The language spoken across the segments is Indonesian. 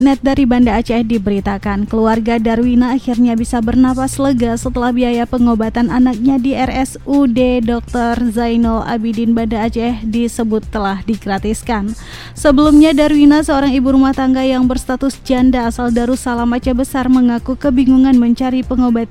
Net dari Banda Aceh diberitakan keluarga Darwina akhirnya bisa bernapas lega setelah biaya pengobatan anaknya di RSUD Dr. Zainul Abidin Banda Aceh disebut telah digratiskan. Sebelumnya Darwina, seorang ibu rumah tangga yang berstatus janda asal Darussalam Aceh Besar, mengaku kebingungan mencari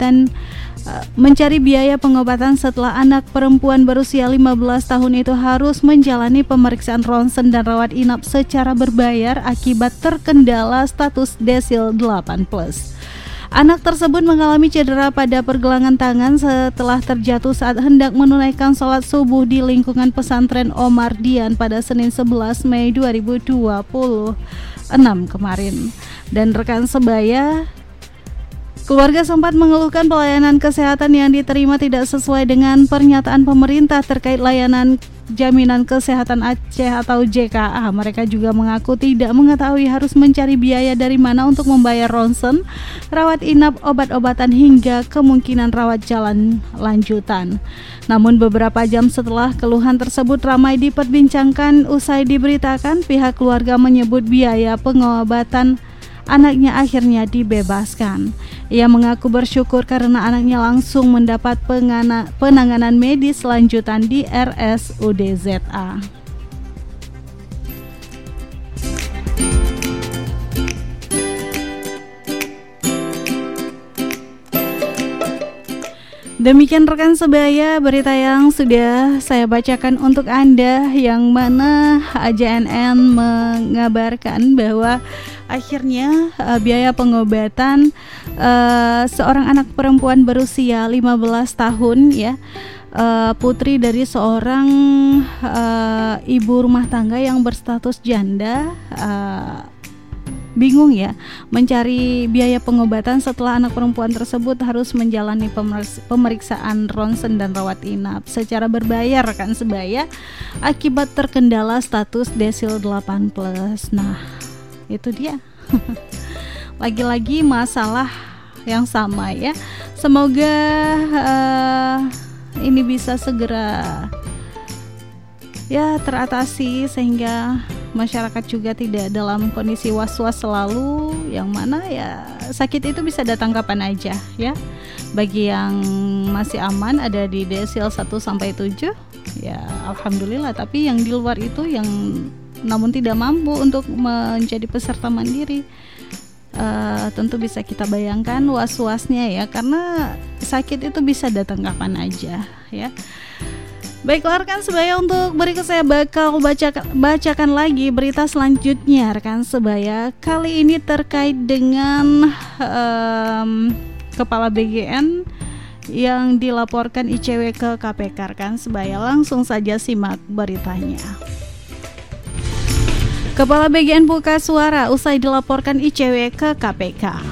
biaya pengobatan setelah anak perempuan berusia 15 tahun itu harus menjalani pemeriksaan ronsen dan rawat inap secara berbayar akibat terkendala status desil 8+. Anak tersebut mengalami cedera pada pergelangan tangan setelah terjatuh saat hendak menunaikan sholat subuh di lingkungan pesantren Omar Dian pada Senin 11 Mei 2026 kemarin. Dan rekan sebaya, keluarga sempat mengeluhkan pelayanan kesehatan yang diterima tidak sesuai dengan pernyataan pemerintah terkait layanan Jaminan Kesehatan Aceh atau JKA. Mereka juga mengaku tidak mengetahui harus mencari biaya dari mana untuk membayar ronsen, rawat inap, obat-obatan hingga kemungkinan rawat jalan lanjutan. Namun beberapa jam setelah keluhan tersebut ramai diperbincangkan, usai diberitakan pihak keluarga menyebut biaya pengobatan anaknya akhirnya dibebaskan. Ia mengaku bersyukur karena anaknya langsung mendapat penanganan medis lanjutan di RSUD ZA. Demikian rekan sebaya berita yang sudah saya bacakan untuk Anda, yang mana AJNN mengabarkan bahwa akhirnya biaya pengobatan seorang anak perempuan berusia 15 tahun ya, putri dari seorang ibu rumah tangga yang berstatus janda, bingung ya mencari biaya pengobatan setelah anak perempuan tersebut harus menjalani pemeriksaan ronsen dan rawat inap secara berbayar rekan sebaya akibat terkendala status desil 8+. Nah, itu dia. Lagi-lagi masalah yang sama ya. Semoga ini bisa segera ya teratasi sehingga masyarakat juga tidak dalam kondisi was-was selalu, yang mana ya sakit itu bisa datang kapan aja ya. Bagi yang masih aman ada di desil 1-7 ya alhamdulillah, tapi yang di luar itu yang namun tidak mampu untuk menjadi peserta mandiri, tentu bisa kita bayangkan was-wasnya ya, karena sakit itu bisa datang kapan aja ya. Baiklah rekan sebaya, untuk berikut saya bakal bacakan lagi berita selanjutnya rekan sebaya. Kali ini terkait dengan Kepala BGN yang dilaporkan ICW ke KPK rekan sebaya. Langsung saja simak beritanya. Kepala BGN buka suara usai dilaporkan ICW ke KPK.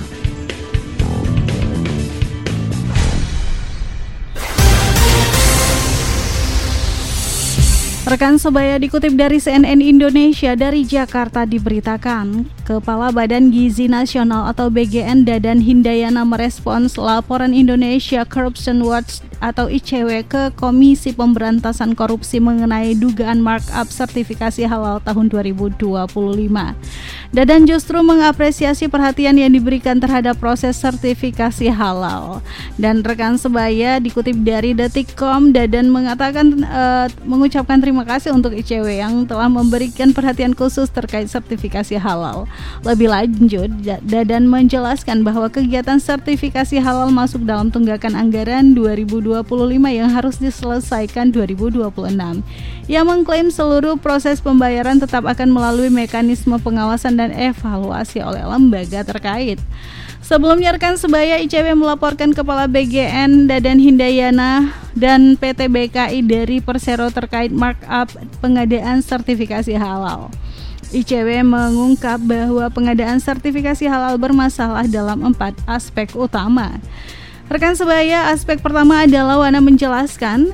Rekan sebaya, dikutip dari CNN Indonesia dari Jakarta diberitakan, Kepala Badan Gizi Nasional atau BGN Dadan Hindayana merespons laporan Indonesia Corruption Watch atau ICW ke Komisi Pemberantasan Korupsi mengenai dugaan markup sertifikasi halal tahun 2025. Dadan justru mengapresiasi perhatian yang diberikan terhadap proses sertifikasi halal. Dan rekan sebaya, dikutip dari Detikcom, Dadan mengatakan mengucapkan terima kasih untuk ICW yang telah memberikan perhatian khusus terkait sertifikasi halal. Lebih lanjut, Dadan menjelaskan bahwa kegiatan sertifikasi halal masuk dalam tunggakan anggaran 2025 yang harus diselesaikan 2026. Ia mengklaim seluruh proses pembayaran tetap akan melalui mekanisme pengawasan dan evaluasi oleh lembaga terkait. Sebelumnya rekan sebaya, ICW melaporkan Kepala BGN Dadan Hindayana dan PT BKI dari Persero terkait markup pengadaan sertifikasi halal. ICW mengungkap bahwa pengadaan sertifikasi halal bermasalah dalam 4 aspek utama. Rekan sebaya, aspek pertama adalah Wana menjelaskan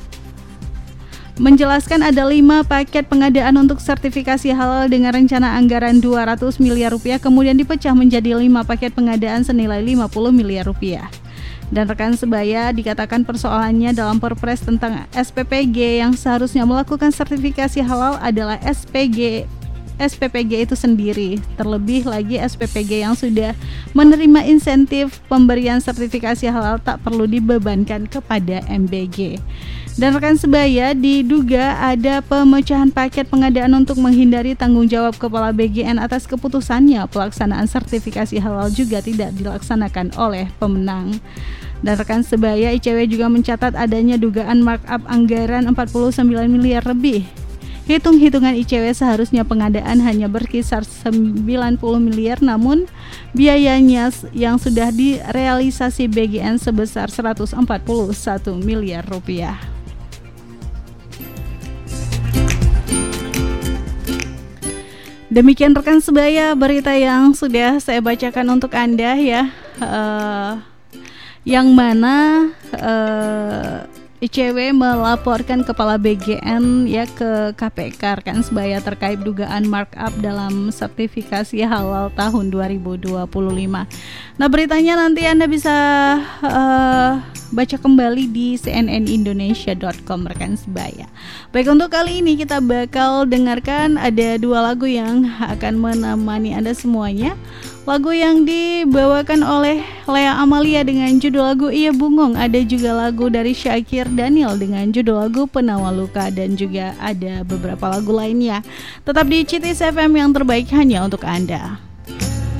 ada 5 paket pengadaan untuk sertifikasi halal dengan rencana anggaran 200 miliar rupiah, kemudian dipecah menjadi 5 paket pengadaan senilai 50 miliar rupiah. Dan rekan sebaya, dikatakan persoalannya dalam Perpres tentang SPPG yang seharusnya melakukan sertifikasi halal adalah SPG SPPG itu sendiri. Terlebih lagi SPPG yang sudah menerima insentif pemberian sertifikasi halal tak perlu dibebankan kepada MBG. Dan rekan sebaya, diduga ada pemecahan paket pengadaan untuk menghindari tanggung jawab Kepala BGN atas keputusannya pelaksanaan sertifikasi halal juga tidak dilaksanakan oleh pemenang. Dan rekan sebaya, ICW juga mencatat adanya dugaan markup anggaran 49 miliar lebih. Hitung-hitungan ICW seharusnya pengadaan hanya berkisar 90 miliar, namun biayanya yang sudah direalisasi BGN sebesar 141 miliar rupiah. Demikian rekan sebaya berita yang sudah saya bacakan untuk Anda ya, yang mana ICW melaporkan Kepala BGN ya ke KPK rekan sebaya terkait dugaan markup dalam sertifikasi halal tahun 2025. Nah, beritanya nanti Anda bisa baca kembali di cnnindonesia.com rekan sebaya. Baik, untuk kali ini kita bakal dengarkan ada 2 lagu yang akan menemani Anda semuanya. Lagu yang dibawakan oleh Lea Amalia dengan judul lagu Iya Bungong. Ada juga lagu dari Syakir Daniel dengan judul lagu Penawar Luka, dan juga ada beberapa lagu lainnya. Tetap di CITIS FM yang terbaik hanya untuk Anda.